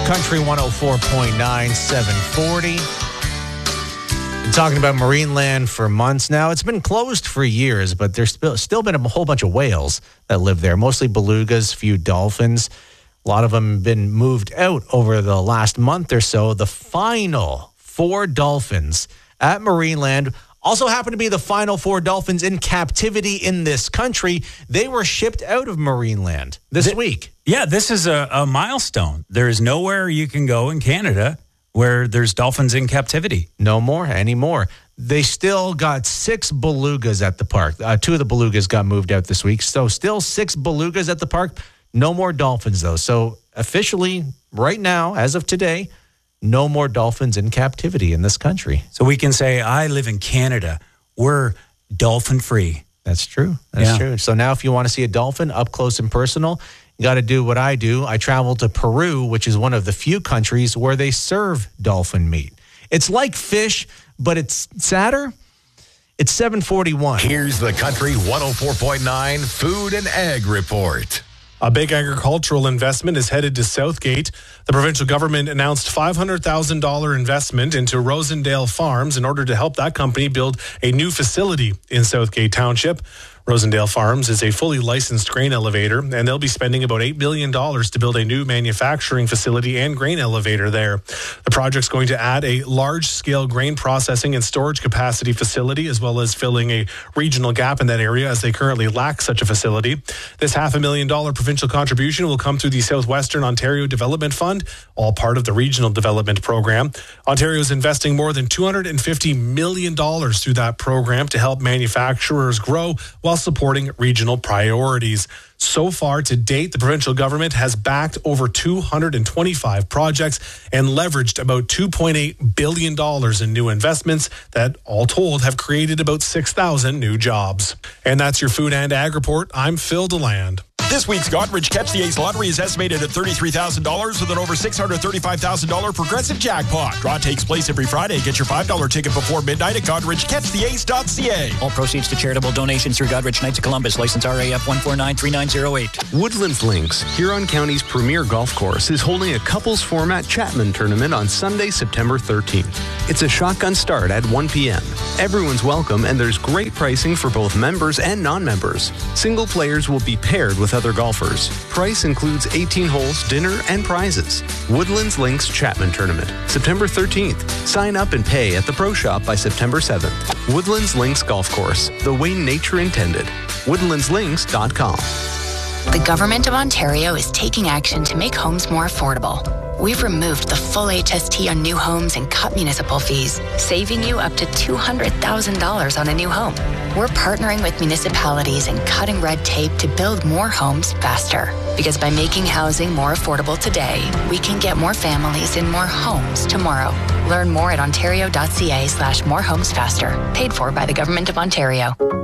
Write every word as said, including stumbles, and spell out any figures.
Country one oh four point nine, seven forty. Been talking about Marineland for months now. It's been closed for years, but there's still been a whole bunch of whales that live there, mostly belugas, few dolphins. A lot of them have been moved out over the last month or so. The final four dolphins at Marineland also happen to be the final four dolphins in captivity in this country. They were shipped out of Marineland this Th- week. Yeah, this is a, a milestone. There is nowhere you can go in Canada where there's dolphins in captivity. No more anymore. They still got six belugas at the park. Uh, two of the belugas got moved out this week. So still six belugas at the park. No more dolphins, though. So officially, right now, as of today, no more dolphins in captivity in this country. So we can say, I live in Canada. We're dolphin free. That's true. That's Yeah. true. So now if you want to see a dolphin up close and personal, you got to do what I do. I travel to Peru, which is one of the few countries where they serve dolphin meat. It's like fish, but it's sadder. It's seven forty-one. Here's the Country one oh four point nine Food and Ag Report. A big agricultural investment is headed to Southgate. The provincial government announced five hundred thousand dollars investment into Rosendale Farms in order to help that company build a new facility in Southgate Township. Rosendale Farms is a fully licensed grain elevator, and they'll be spending about eight billion dollars to build a new manufacturing facility and grain elevator there. The project's going to add a large-scale grain processing and storage capacity facility, as well as filling a regional gap in that area, as they currently lack such a facility. This half a million dollar provincial contribution will come through the Southwestern Ontario Development Fund, all part of the Regional Development Program. Ontario is investing more than two hundred fifty million dollars through that program to help manufacturers grow while supporting regional priorities. So far to date, the provincial government has backed over two hundred twenty-five projects and leveraged about two point eight billion dollars in new investments that, all told, have created about six thousand new jobs. And that's your Food and Ag Report. I'm Phil DeLand. This week's Goderich Catch the Ace lottery is estimated at thirty-three thousand dollars with an over six hundred thirty-five thousand dollars progressive jackpot. Draw takes place every Friday. Get your five dollar ticket before midnight at goderich catch the ace dot c a. All proceeds to charitable donations through Goderich Knights of Columbus. License R A F one four nine three nine zero eight. Woodlands Links, Huron County's premier golf course, is holding a couples format Chapman tournament on Sunday, September thirteenth. It's a shotgun start at one p.m. Everyone's welcome, and there's great pricing for both members and non-members. Single players will be paired with other golfers. Price includes eighteen holes, dinner, and prizes. Woodlands Links Chapman Tournament, September thirteenth. Sign up and pay at the Pro Shop by September seventh. Woodlands Links Golf Course, the way nature intended. woodlands links dot com. The Government of Ontario is taking action to make homes more affordable. We've removed the full H S T on new homes and cut municipal fees, saving you up to two hundred thousand dollars on a new home. We're partnering with municipalities and cutting red tape to build more homes faster. Because by making housing more affordable today, we can get more families in more homes tomorrow. Learn more at ontario dot c a slash more homes faster. Paid for by the Government of Ontario.